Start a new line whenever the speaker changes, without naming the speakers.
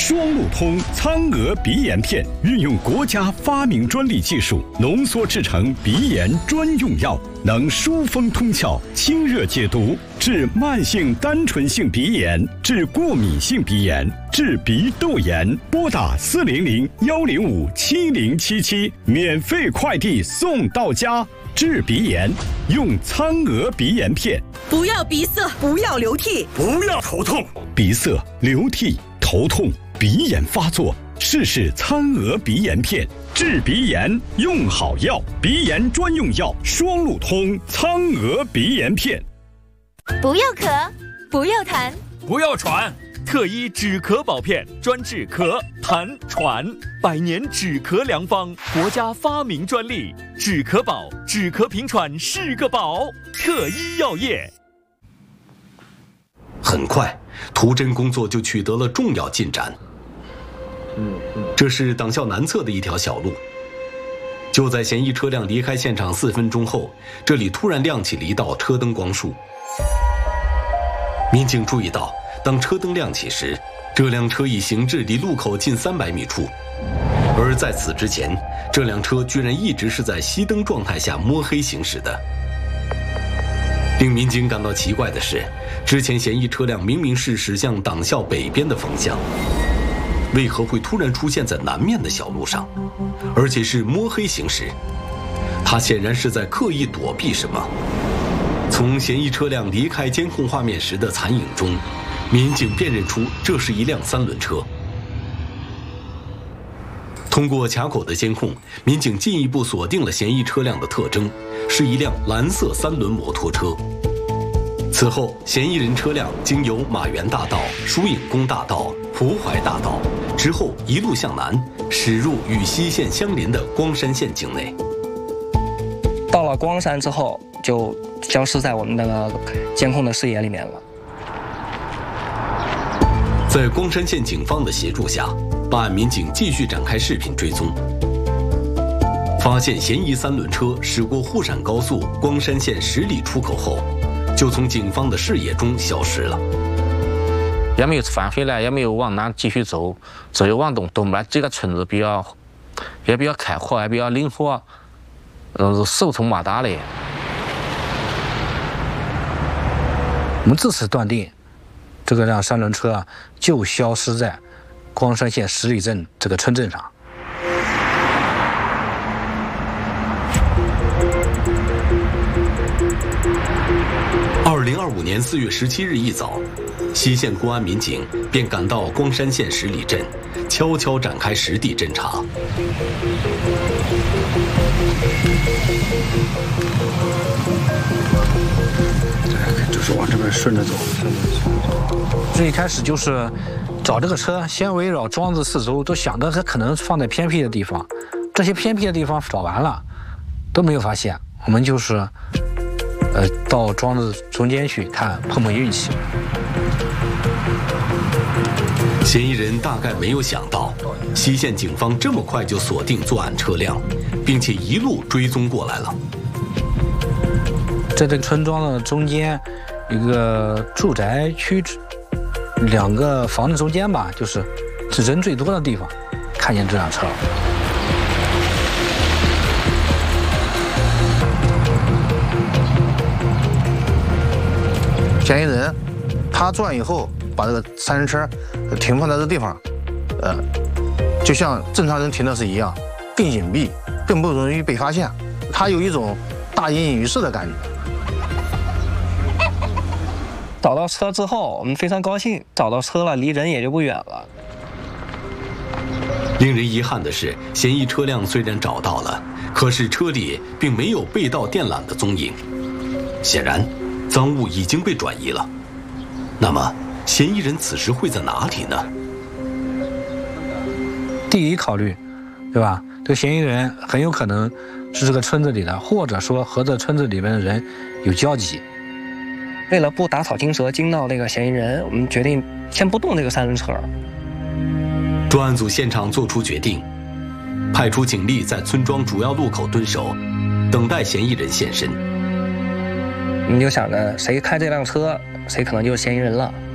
双路通苍鹅鼻炎片，运用国家发明专利技术浓缩制成鼻炎专用药，能疏风通窍、清热解毒，治慢性单纯性鼻炎，治过敏性鼻炎，治鼻窦炎。拨打400-105-7077，免费快递送到家。治鼻炎用苍鹅鼻炎片。
不要鼻塞，不要流涕，
不要头痛。鼻塞、流涕、头痛、鼻炎发作，试试苍鹅鼻炎片。治鼻炎用好药，鼻炎专用药双路通苍鹅鼻炎片。
不要咳，不要痰，
不要喘。特一止咳宝片，专治咳、痰、喘，100年止咳良方，国家发明专利。止咳宝，止咳平喘是个宝。特一药业。
很快，图侦工作就取得了重要进展。这是党校南侧的一条小路。就在嫌疑车辆离开现场4分钟后，这里突然亮起了一道车灯光束。民警注意到，当车灯亮起时，这辆车已行至离路口近300米处，而在此之前，这辆车居然一直是在熄灯状态下摸黑行驶的。令民警感到奇怪的是，之前嫌疑车辆明明是驶向党校北边的方向，为何会突然出现在南面的小路上，而且是摸黑行驶？他显然是在刻意躲避什么。从嫌疑车辆离开监控画面时的残影中，民警辨认出这是一辆3轮车。通过卡口的监控，民警进一步锁定了嫌疑车辆的特征，是一辆蓝色3轮摩托车。此后，嫌疑人车辆经由马园大道、疏影宫大道、蒲淮大道，之后一路向南，驶入与西县相邻的光山县境内。
到了光山之后，就消失在我们那个监控的视野里面了。
在光山县警方的协助下，办案民警继续展开视频追踪，发现嫌疑3轮车驶过沪陕高速光山县10里出口后，就从警方的视野中消失了。
也没有返回来，也没有往南继续走，只有往东边这个村子也比较开阔，也比较灵活，受从马达的。
我们自此断定，这个辆3轮车就消失在光山县10里镇这个村镇上。
2025年4月17日一早，西县公安民警便赶到光山县10里镇，悄悄展开实地侦查。
就是往这边顺着走。最一开始就是找这个车，先围绕庄子四周，都想着它可能放在偏僻的地方。这些偏僻的地方找完了，都没有发现。我们就是到庄子中间去看，碰碰运气。
嫌疑人大概没有想到，西县警方这么快就锁定作案车辆，并且一路追踪过来了。
在这个村庄的中间，一个住宅区，2个房子中间吧，就是人最多的地方，看见这辆车了。
嫌疑人他作案以后，把这个3轮车停放在这地方，就像正常人停的是一样，更隐蔽，更不容易被发现。他有一种大隐隐于市的感觉。
找到车之后，我们非常高兴，找到车了，离人也就不远了。
令人遗憾的是，嫌疑车辆虽然找到了，可是车里并没有被盗电缆的踪影。显然，赃物已经被转移了。那么，嫌疑人此时会在哪里呢？
地理考虑，对吧？这个嫌疑人很有可能是这个村子里的，或者说和这村子里面的人有交集。
为了不打草惊蛇，惊到那个嫌疑人，我们决定先不动这个3轮车。
专案组现场作出决定，派出警力在村庄主要路口蹲守，等待嫌疑人现身。
我们就想着谁开这辆车，谁可能就是嫌疑人了。